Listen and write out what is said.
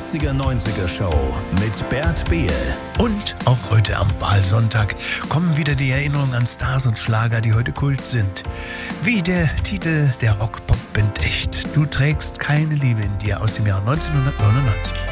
80er-90er Show mit Bert Behl. Und auch heute am Wahlsonntag kommen wieder die Erinnerungen an Stars und Schlager, die heute Kult sind. Wie der Titel der Rock-Pop-Band Echt. Du trägst keine Liebe in dir aus dem Jahr 1999.